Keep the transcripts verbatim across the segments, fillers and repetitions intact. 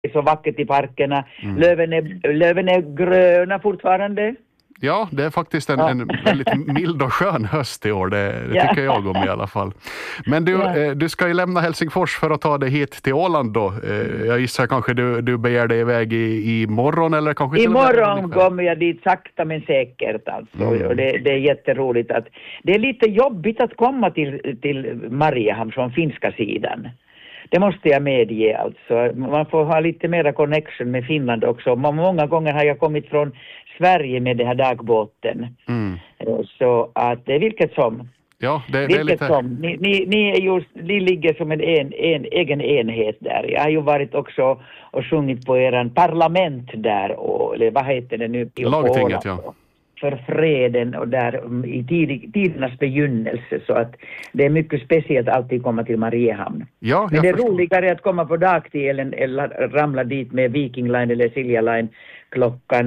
är så vackert i parkerna. Mm. Löven, är, löven är gröna fortfarande. Ja, det är faktiskt en, ja. en väldigt mild och skön höst i år, det, det ja. tycker jag om i alla fall. Men du, ja. eh, du ska ju lämna Helsingfors för att ta dig hit till Åland då. Eh, jag gissar kanske du, du begär dig iväg i, i morgon eller kanske... Imorgon kommer jag dit sakta men säkert alltså. Mm. Och det, det är jätteroligt att... Det är lite jobbigt att komma till, till Mariehamn från finska sidan. Det måste jag medge alltså. Man får ha lite mera connection med Finland också. Många gånger har jag kommit från Sverige med den här dagbåten. Mm. Så att det är vilket som. Ja, det, vilket det är lite... som. Ni, ni, ni, är just, ni ligger som en, en, en egen enhet där. Jag har ju varit också och sjungit på eran parlament där. Och, eller vad heter det nu? Lagtinget, ja. För freden och där i tid, tidernas begynnelse, så att det är mycket speciellt att alltid komma till Mariehamn. Ja, men det är förstår. Roligare att komma på dagtid eller, eller ramla dit med Viking Line eller Silja Line klockan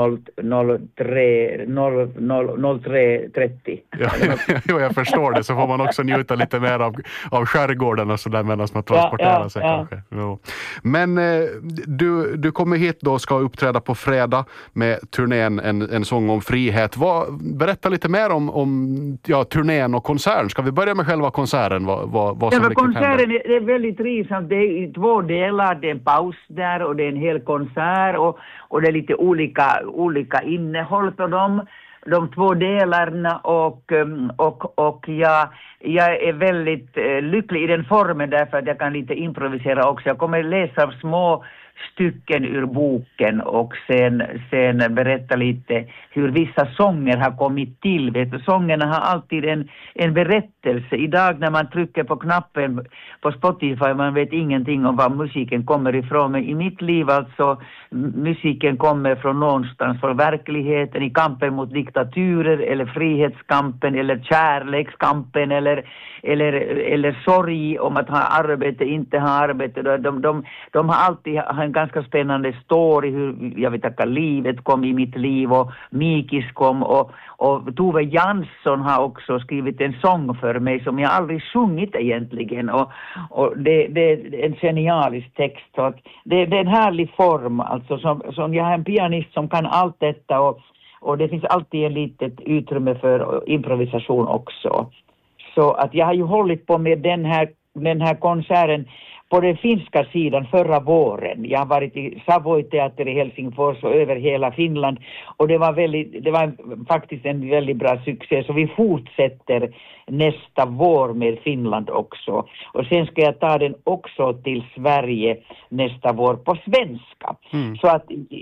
tre trettio. Ja, jo, jag förstår det. Så får man också njuta lite mer av, av skärgården och sådär medan man transporterar ja, ja, sig ja. kanske. Jo. Men eh, du, du kommer hit då och ska uppträda på fredag med turnén En, en sång om frihet. Vad, berätta lite mer om, om ja, turnén och konserten. Ska vi börja med själva konserten? Vad, vad, vad som ja, konserten är, det är väldigt trivsamt. Det är i två delar. Det är en paus där och det är en hel konsert och, och det är lite olika, olika innehåll på dem, de två delarna och, och, och jag, jag är väldigt lycklig i den formen därför att jag kan lite improvisera också. Jag kommer läsa små stycken ur boken och sen, sen berätta lite hur vissa sånger har kommit till. Vet du, sångerna har alltid en, en berättelse. Idag när man trycker på knappen på Spotify, man vet ingenting om var musiken kommer ifrån. Men i mitt liv alltså, musiken kommer från någonstans, från verkligheten, i kampen mot diktaturer eller frihetskampen eller kärlekskampen eller, eller, eller sorg om att ha arbete, inte ha arbete. De, de, de har alltid en ganska spännande story hur jag vet att livet kom i mitt liv och Mikis kom och, och Tove Jansson har också skrivit en sång för mig som jag aldrig sjungit egentligen och, och det, det är en genialisk text och det, det är en härlig form alltså som, som jag är en pianist som kan allt detta och, och det finns alltid en litet utrymme för improvisation också. Så att jag har ju hållit på med den här, den här konserten på den finska sidan förra våren. Jag har varit i Savoy Teater i Helsingfors och över hela Finland. Och det var, väldigt, det var faktiskt en väldigt bra succé. Så vi fortsätter nästa vår med Finland också. Och sen ska jag ta den också till Sverige nästa vår på svenska. Mm. Så att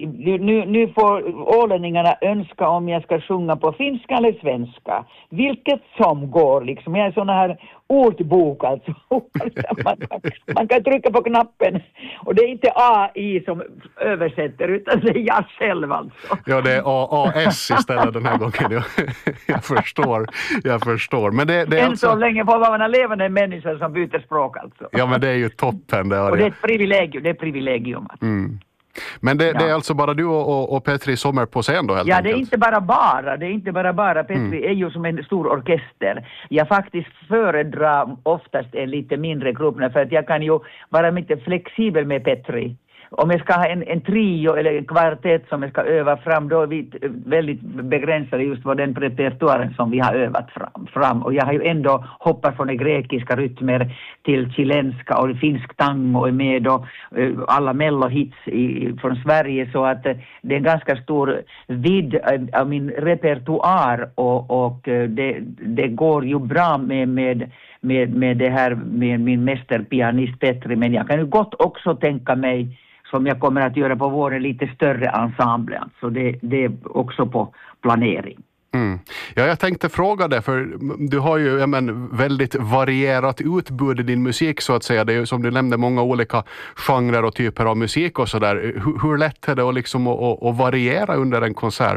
nu, nu får ålänningarna önska om jag ska sjunga på finska eller svenska. Vilket som går liksom. Jag är sån här ordbok alltså. man, man kan trycka på knappen och det är inte A I som översätter utan det är jag själv alltså. Ja, det är A S istället den här gången. Jag, jag förstår, jag förstår. Men det, det är Än alltså... så länge får man en levande människa som byter språk alltså. Ja, men det är ju toppen. Det och det är ett privilegium, det är ett privilegium. Alltså. Mm. Men det, ja. det är alltså bara du och, och, och Petri Sommer på scen då helt Ja, enkelt? det är inte bara bara. Det är inte bara bara. Petri mm. är ju som en stor orkester. Jag faktiskt föredrar oftast en lite mindre grupp för att jag kan ju vara lite flexibel med Petri. Om jag ska ha en, en trio eller en kvartett som jag ska öva fram, då är vi väldigt begränsade just på den repertoaren som vi har övat fram, fram. Och jag har ju ändå hoppat från de grekiska rytmer till chilenska och finsk tango och är med och uh, alla mellohits i, från Sverige. Så att uh, det är en ganska stor vidd av, av min repertoar och, och uh, det, det går ju bra med, med, med, med det här med min mästerpianist Petri. Men jag kan ju gott också tänka mig som jag kommer att göra på våren lite större ensemble. Så det, det är också på planering. Mm. Ja, jag tänkte fråga det, för du har ju ja, men, väldigt varierat utbud i din musik så att säga. Det är ju som du nämnde många olika genrer och typer av musik och sådär. Hur, hur lätt är det att, liksom, att, att variera under en konsert?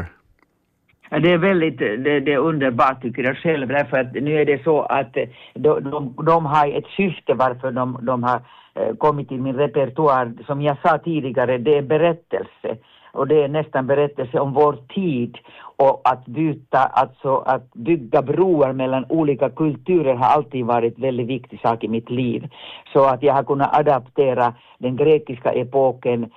Det är väldigt det, det är underbart tycker jag själv. Därför att nu är det så att de, de, de har ett syfte varför de, de har kommit till min repertoar. Som jag sa tidigare, det är berättelse. och det är nästan berättelse om vår tid. Och att byta, alltså att bygga broar mellan olika kulturer har alltid varit väldigt viktig sak i mitt liv. Så att jag har kunnat adaptera den grekiska epoken